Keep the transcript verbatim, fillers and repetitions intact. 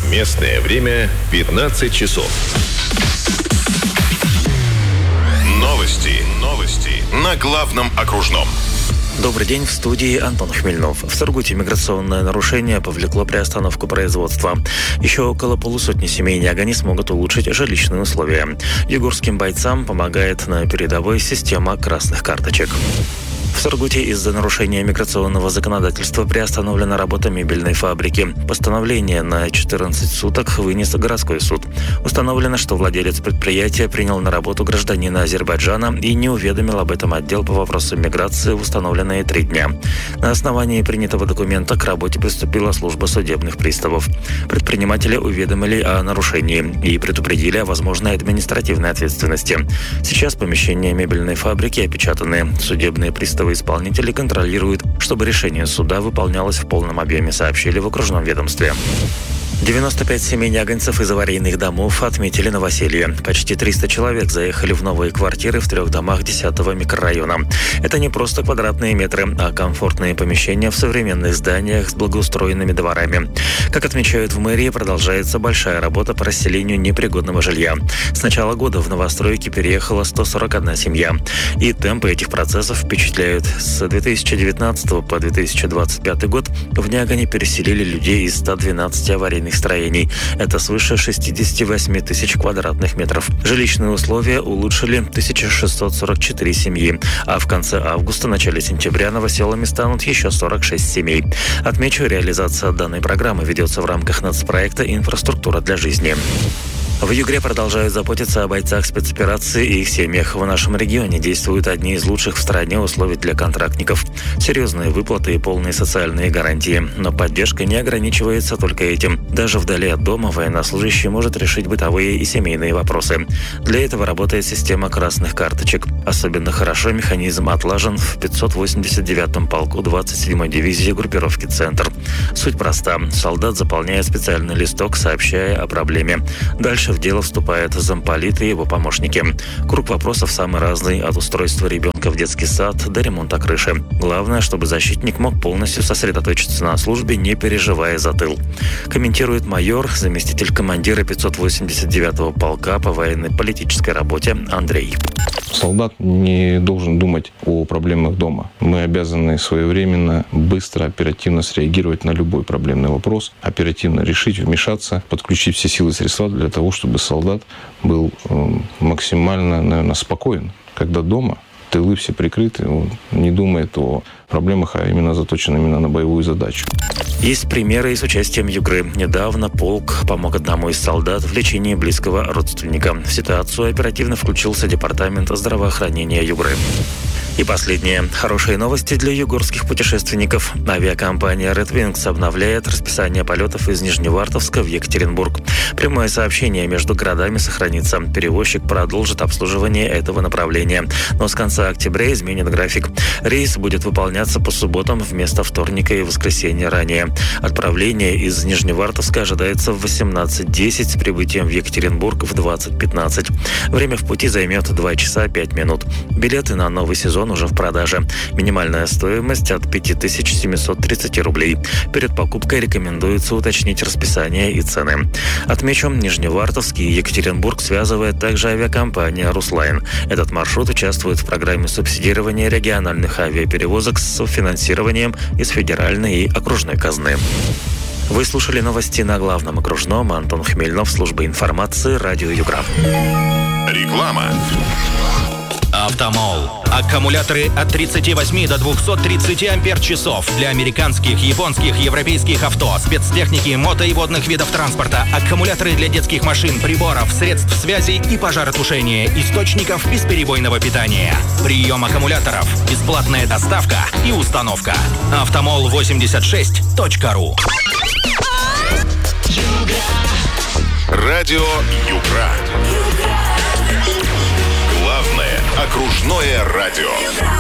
Местное время пятнадцать часов. Новости. Новости. На главном окружном. Добрый день, в студии Антон Хмельнов. В Сургуте миграционное нарушение повлекло приостановку производства. Еще около полусотни семей Няга не смогут улучшить жилищные условия. Югорским бойцам помогает на передовой система красных карточек. В Сургуте из-за нарушения миграционного законодательства приостановлена работа мебельной фабрики. Постановление на четырнадцать суток вынес городской суд. Установлено, что владелец предприятия принял на работу гражданина Азербайджана и не уведомил об этом отдел по вопросам миграции в установленные три дня. На основании принятого документа к работе приступила служба судебных приставов. Предприниматели уведомили о нарушении и предупредили о возможной административной ответственности. Сейчас помещения мебельной фабрики опечатаны. Судебные приставы исполнители контролируют, чтобы решение суда выполнялось в полном объеме, сообщили в окружном ведомстве. девяносто пять семей нягонцев из аварийных домов отметили новоселье. Почти триста человек заехали в новые квартиры в трех домах десятого микрорайона. Это не просто квадратные метры, а комфортные помещения в современных зданиях с благоустроенными дворами. Как отмечают в мэрии, продолжается большая работа по расселению непригодного жилья. С начала года в новостройки переехала сто сорок одна семья. И темпы этих процессов впечатляют. С две тысячи девятнадцатого по две тысячи двадцать пятый год в Нягане переселили людей из ста двенадцати аварийных строений. Это свыше шестьдесят восемь тысяч квадратных метров. Жилищные условия улучшили тысяча шестьсот сорок четыре семьи, а в конце августа, начале сентября новоселами станут еще сорок шесть семей. Отмечу, реализация данной программы ведется в рамках нацпроекта «Инфраструктура для жизни». В Югре продолжают заботиться о бойцах спецоперации и их семьях. В нашем регионе действуют одни из лучших в стране условий для контрактников. Серьезные выплаты и полные социальные гарантии. Но поддержка не ограничивается только этим. Даже вдали от дома военнослужащий может решить бытовые и семейные вопросы. Для этого работает система красных карточек. Особенно хорошо механизм отлажен в пятьсот восемьдесят девятом полку двадцать седьмой дивизии группировки «Центр». Суть проста. Солдат заполняет специальный листок, сообщая о проблеме. Дальше в дело вступают замполит и его помощники. Круг вопросов самый разный, от устройства ребенка в детский сад до ремонта крыши. Главное, чтобы защитник мог полностью сосредоточиться на службе, не переживая за тыл. Комментирует майор, заместитель командира пятьсот восемьдесят девятого полка по военно-политической работе Андрей. Солдат не должен думать о проблемах дома. Мы обязаны своевременно, быстро, оперативно среагировать на любой проблемный вопрос, оперативно решить, вмешаться, подключить все силы и средства для того, чтобы солдат был максимально, наверное, спокоен. Когда дома, тылы все прикрыты, он не думает о проблемах, а именно заточен именно на боевую задачу. Есть примеры и с участием Югры. Недавно полк помог одному из солдат в лечении близкого родственника. В ситуацию оперативно включился департамент здравоохранения Югры. И последнее. Хорошие новости для югорских путешественников. Авиакомпания Red Wings обновляет расписание полетов из Нижневартовска в Екатеринбург. Прямое сообщение между городами сохранится. Перевозчик продолжит обслуживание этого направления. Но с конца октября изменит график. Рейс будет выполняться по субботам вместо вторника и воскресенья ранее. Отправление из Нижневартовска ожидается в восемнадцать десять с прибытием в Екатеринбург в двадцать пятнадцать. Время в пути займет два часа пять минут. Билеты на новый сезон уже в продаже. Минимальная стоимость от пять тысяч семьсот тридцать рублей. Перед покупкой рекомендуется уточнить расписание и цены. Отмечу, Нижневартовск и Екатеринбург связывает также авиакомпания «Руслайн». Этот маршрут участвует в программе субсидирования региональных авиаперевозок с финансированием из федеральной и окружной казны. Вы слушали новости на главном окружном. Антон Хмельнов, служба информации, радио Югра. Реклама. Автомол. Аккумуляторы от тридцати восьми до двухсот тридцати ампер-часов для американских, японских, европейских авто, спецтехники, мото и водных видов транспорта, аккумуляторы для детских машин, приборов, средств связи и пожаротушения, источников бесперебойного питания. Прием аккумуляторов, бесплатная доставка и установка. автомол восемьдесят шесть точка ру. Радио Югра. Главное окружное радио.